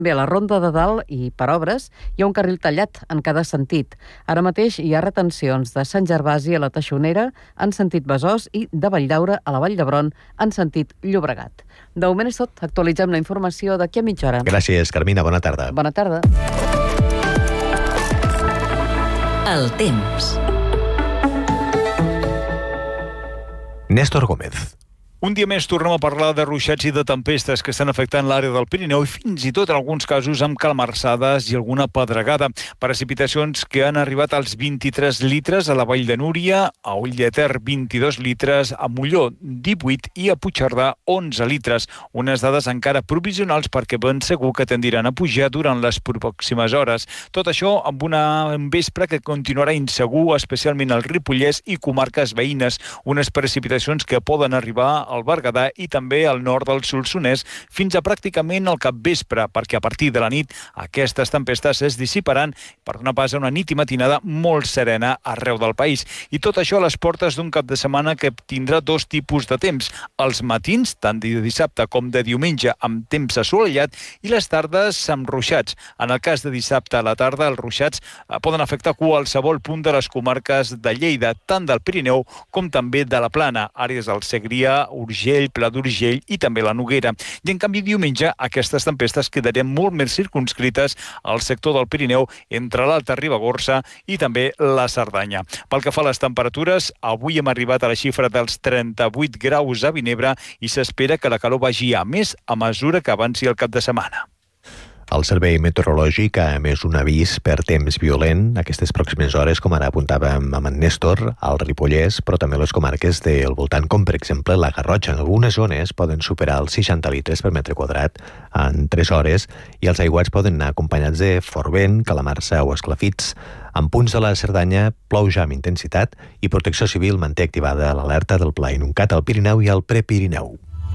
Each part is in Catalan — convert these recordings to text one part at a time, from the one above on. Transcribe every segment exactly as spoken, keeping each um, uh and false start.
Bé, a la Ronda de Dalt i per obres hi ha un carril tallat en cada sentit. Ara mateix hi ha retencions de Sant Gervasi a la Teixonera en sentit Besòs i de Valldaura a la Vall d'Hebron en sentit Llobregat. De moment és tot. Actualitzem la informació d'aquí a mitja hora. Gràcies, Carmina. Bona tarda. Bona tarda. El temps. Néstor Gómez. Un dia més tornem a parlar de ruixats i de tempestes que estan afectant l'àrea del Pirineu i fins i tot en alguns casos amb calmarsades i alguna pedregada. Precipitacions que han arribat als vint-i-tres litres a la Vall de Núria, a Ull de Ter vint-i-dos litres, a Molló divuit i a Puigcerdà onze litres. Unes dades encara provisionals perquè ben segur que tendiran a pujar durant les pròximes hores. Tot això amb una vespre que continuarà insegur, especialment al Ripollès i comarques veïnes. Unes precipitacions que poden arribar al Berguedà i també al nord del Solsonès fins a pràcticament el capvespre, perquè a partir de la nit aquestes tempestes es dissiparan per donar pas a una nit i matinada molt serena arreu del país. I tot això a les portes d'un cap de setmana que tindrà dos tipus de temps. Els matins, tant de dissabte com de diumenge, amb temps assolellat, i les tardes amb ruixats. En el cas de dissabte a la tarda, els ruixats poden afectar qualsevol punt de les comarques de Lleida, tant del Pirineu com també de la Plana, àrees del Segrià, Urgell, Pla d'Urgell i també la Noguera. I en canvi diumenge aquestes tempestes quedarien molt més circunscrites al sector del Pirineu entre l'Alta Ribagorça i també la Cerdanya. Pel que fa a les temperatures, avui hem arribat a la xifra dels trenta-vuit graus a Vinebre i s'espera que la calor vagi a més a mesura que avanci el cap de setmana. El Servei Meteorològic ha emès un avís per temps violent aquestes pròximes hores, com ara apuntàvem amb en Néstor, al Ripollès, però també les comarques del voltant, com per exemple la Garrotxa. En algunes zones poden superar els seixanta litres per metre quadrat en tres hores i els aiguats poden anar acompanyats de fort vent, calamarsa o esclafits. En punts de la Cerdanya plou ja amb intensitat i Protecció Civil manté activada l'alerta del Pla Inuncat al Pirineu i al Prepirineu.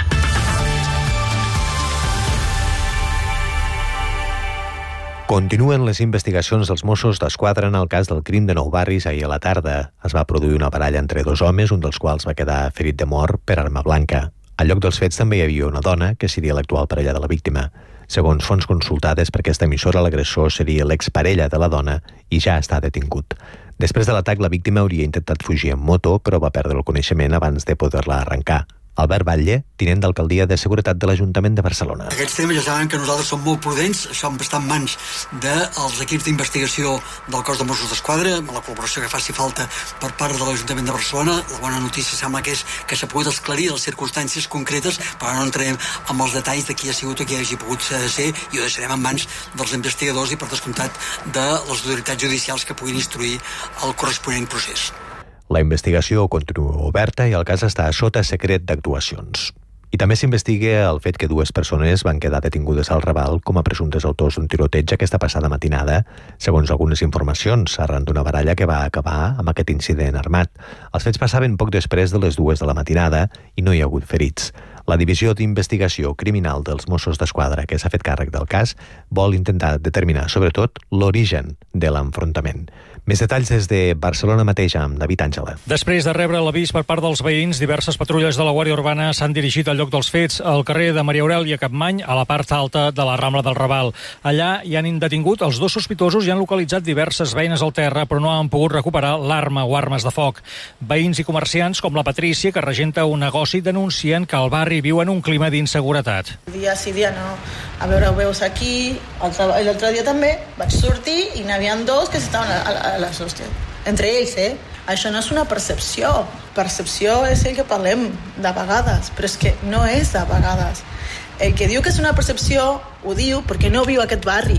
Continuen les investigacions dels Mossos d'Esquadra en el cas del crim de Nou Barris ahir a la tarda. Es va produir una baralla entre dos homes, un dels quals va quedar ferit de mort per arma blanca. Al lloc dels fets també hi havia una dona, que seria l'actual parella de la víctima. Segons fonts consultades per aquesta emissora, l'agressor seria l'exparella de la dona i ja està detingut. Després de l'atac, la víctima hauria intentat fugir en moto, però va perdre el coneixement abans de poder-la arrencar. Albert Batlle, tinent d'Alcaldia de Seguretat de l'Ajuntament de Barcelona. Aquests temes ja saben que nosaltres som molt prudents, això està en mans dels equips d'investigació del cos de Mossos d'Esquadra, amb la col·laboració que faci falta per part de l'Ajuntament de Barcelona. La bona notícia sembla que és que s'ha pogut esclarir les circumstàncies concretes, però no entrarem amb els detalls de qui ha sigut o qui hagi pogut ser, i ho deixarem en mans dels investigadors i, per descomptat, de les autoritats judicials que puguin instruir el corresponent procés. La investigació continua oberta i el cas està sota secret d'actuacions. I també s'investiga el fet que dues persones van quedar detingudes al Raval com a presumptes autors d'un tiroteig aquesta passada matinada, segons algunes informacions, arran d'una baralla que va acabar amb aquest incident armat. Els fets passaven poc després de les dues de la matinada i no hi ha hagut ferits. La Divisió d'Investigació Criminal dels Mossos d'Esquadra, que s'ha fet càrrec del cas, vol intentar determinar, sobretot, l'origen de l'enfrontament. Més detalls des de Barcelona mateix amb David Àngela. Després de rebre l'avís per part dels veïns, diverses patrulles de la Guàrdia Urbana s'han dirigit al lloc dels fets, al carrer de Maria Aurèlia Capmany, a la part alta de la Rambla del Raval. Allà hi han detingut els dos sospitosos i han localitzat diverses beines al terra, però no han pogut recuperar l'arma o armes de foc. Veïns i comerciants, com la Patrícia, que regenta un negoci, denuncien que el barri viu en un clima d'inseguretat. Dia sí, dia no. A veure, ho veus aquí, l'altre dia també vaig sortir i n'hi havia dos que estaven a, a, a les hòsties. Entre ells, eh? Això no és una percepció. Percepció és el que parlem de vegades, però és que no és de vegades. El que diu que és una percepció ho diu perquè no viu a aquest barri,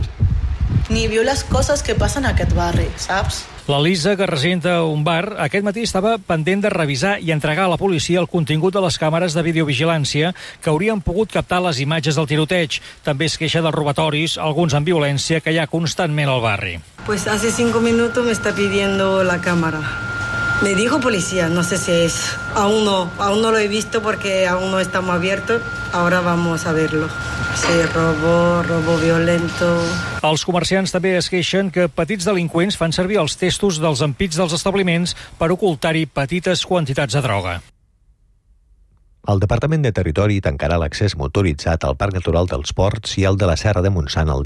ni viu les coses que passen a aquest barri, saps? La Lisa, que residenta un bar, aquest matí estava pendent de revisar i entregar a la policia el contingut de les càmeres de videovigilància que haurien pogut captar les imatges del tiroteig. També es queixa dels robatoris, alguns amb violència, que hi ha constantment al barri. Pues hace cinco minutos me está pidiendo la cámara. Me dijo policía, no sé si es. Aún no, aún no lo he visto porque aún no estamos abiertos. Ahora vamos a verlo. Sí, robo, robo violento. Els comerciants també es queixen que petits delinqüents fan servir els testos dels ampits dels establiments per ocultar-hi petites quantitats de droga. El Departament de Territori tancarà l'accés motoritzat al Parc Natural dels Ports i el de la Serra de Montsant el